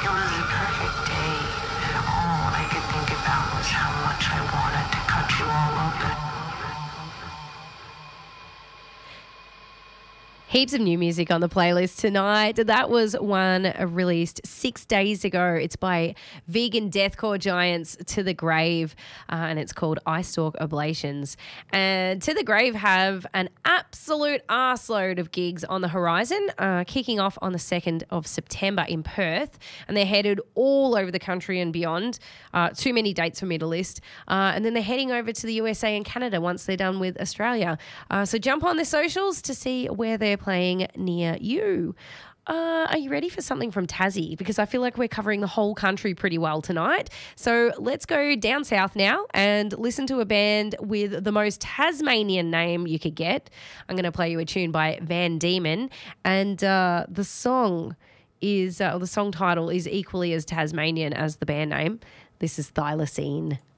It was a perfect day. All I could think about was how much I wanted to cut you all open. Heaps of new music on the playlist tonight. That was one released 6 days ago. It's by vegan deathcore giants To The Grave, and it's called I Stalk Oblations. And To The Grave have an absolute arseload of gigs on the horizon, kicking off on the 2nd of September in Perth, and they're headed all over the country and beyond. Too many dates for me to list. And then they're heading over to the USA and Canada once they're done with Australia. So jump on their socials to see where they're playing near you. Are you ready for something from Tassie? Because I feel like we're covering the whole country pretty well tonight. So let's go down south now and listen to a band with the most Tasmanian name you could get. I'm going to play you a tune by Van Diemen, and the song title is equally as Tasmanian as the band name. This is Thylacine.